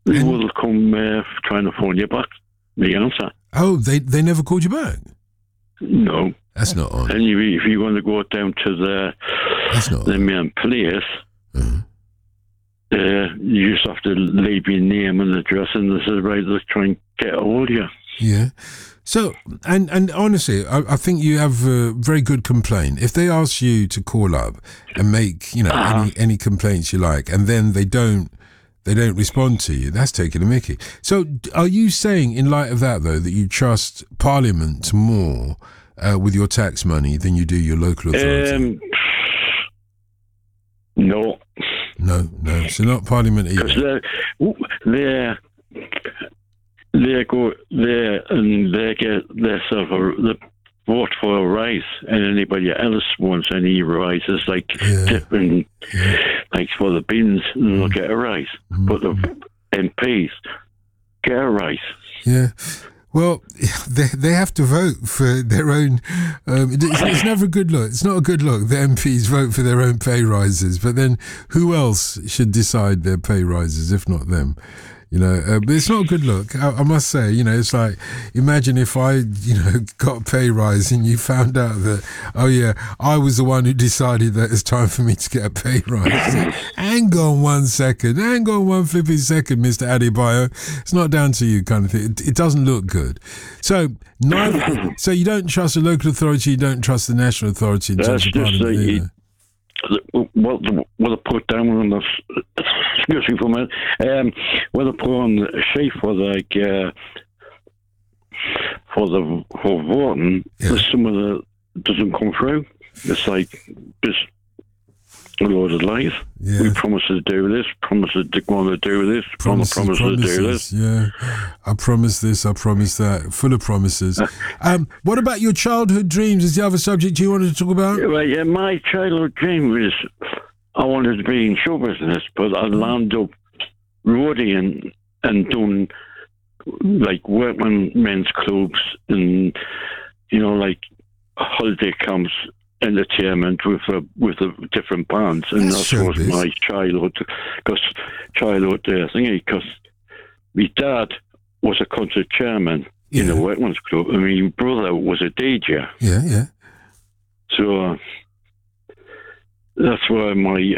They will come trying to phone you back. The answer. Oh, they never called you back? No. That's not on. And if you want to go down to the main place, you just have to leave your name and address, and they say, right, let's try and get a hold of you. Yeah. So, and honestly, I think you have a very good complaint. If they ask you to call up and make, any complaints you like, and then they don't respond to you, that's taking a mickey. So are you saying, in light of that, though, that you trust Parliament more with your tax money than you do your local authority? No. No. So not Parliament either. Because they go there and they get they vote for a rise, and anybody else wants any rises, like different, like for the bins, they'll get a rise, but the MPs get a rise. Yeah. Well, they have to vote for their own. It's never a good look. It's not a good look. The MPs vote for their own pay rises, but then who else should decide their pay rises if not them? But it's not a good look. I must say, it's like, imagine if I, got a pay rise and you found out that, I was the one who decided that it's time for me to get a pay rise. Hang on one second. Hang on one flipping second, Mr. Adebayo. It's not down to you kind of thing. It doesn't look good. So so you don't trust the local authority, you don't trust the national authority in terms of Parliament. What I put down on this, excuse me for a minute, what I put on the sheet for for voting, some of the doesn't come through. It's like just a load of lies. Yeah. We promised to do this, promised to want to do this, promised to do this. Yeah, I promised this, I promised that. Full of promises. What about your childhood dreams? Is the other subject you wanted to talk about? Yeah, my childhood dream was I wanted to be in show business, but I landed up roadie and done like workman men's clubs and like holiday camps, entertainment with the different bands, and that was my childhood thingy. Because my dad was a concert chairman in the workman's club, and my brother was a DJ. Yeah. So that's why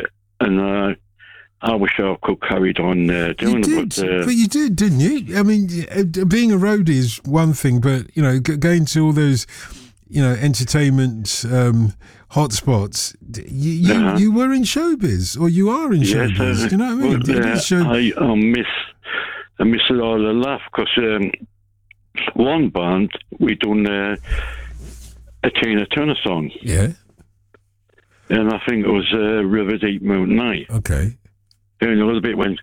I wish I could carried on doing it. But you did, didn't you? I mean, being a roadie is one thing, but going to all those entertainment hotspots. You were in showbiz, or you are in showbiz. Do you know what I mean? I miss it all a laugh because one band we done a Tina Turner song. Yeah. And I think it was River Deep Mountain Night. Okay. And a little bit when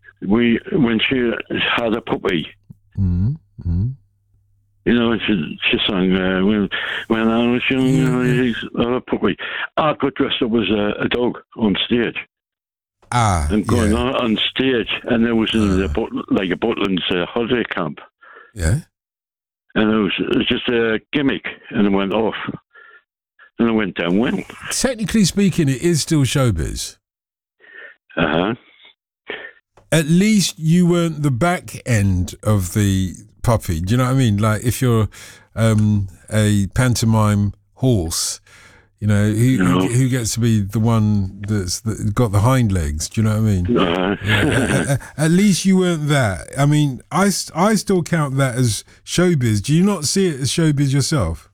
she had a puppy. Mm-hmm. She sang, when I was young, a puppy. I got dressed up as a dog on stage. And going on stage, and there was a Butland's holiday camp. Yeah. And it was just a gimmick, and it went off. And it went down well. Technically speaking, it is still showbiz. Uh-huh. At least you weren't the back end of the puppy. Do you know what I mean? Like if you're a pantomime horse, who gets to be the one that's got the hind legs? Do you know what I mean? Uh-huh. At least you weren't that. I mean, I still count that as showbiz. Do you not see it as showbiz yourself?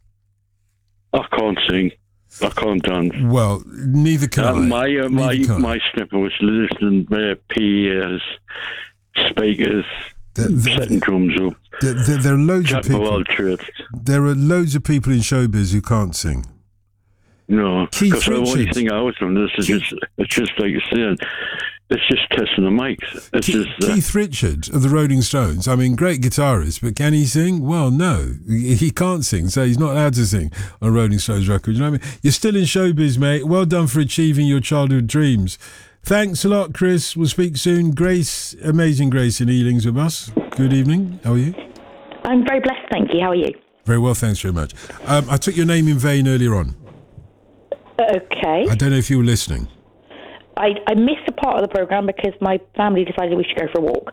I can't sing. I can't dance. Well, neither can I. My step was listening to PAs, speakers, setting drums up. There are loads of people. There are loads of people in showbiz who can't sing. No, because the only thing I was doing it's just like you're saying, it's just testing the mics. Keith Richards of the Rolling Stones. I mean, great guitarist, but can he sing? Well, no, he can't sing, so he's not allowed to sing on a Rolling Stones record. You know what I mean? You're still in showbiz, mate. Well done for achieving your childhood dreams. Thanks a lot, Chris. We'll speak soon. Grace, amazing Grace in Ealing's with us. Good evening. How are you? I'm very blessed, thank you. How are you? Very well, thanks very much. I took your name in vain earlier on. Okay. I don't know if you were listening. I missed a part of the programme because my family decided we should go for a walk.